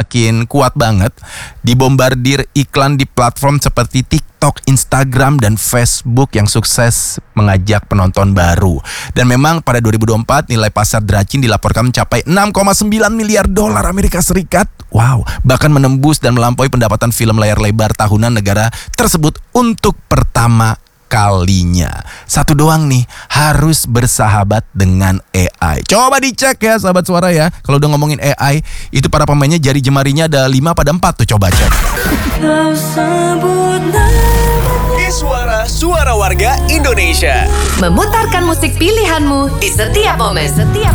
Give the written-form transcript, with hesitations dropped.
semakin kuat banget, dibombardir iklan di platform seperti TikTok, Instagram, dan Facebook yang sukses mengajak penonton baru. Dan memang pada 2024 nilai pasar Dracin dilaporkan mencapai 6,9 miliar dolar Amerika Serikat. Wow, bahkan menembus dan melampaui pendapatan film layar lebar tahunan negara tersebut untuk pertama kalinya. Satu doang nih, harus bersahabat dengan AI. Coba dicek ya sahabat suara ya. Kalau udah ngomongin AI, itu para pemainnya jari jemarinya ada 5 pada 4 tuh, coba cek. Suara warga Indonesia. Memutarkan musik pilihanmu di setiap momen.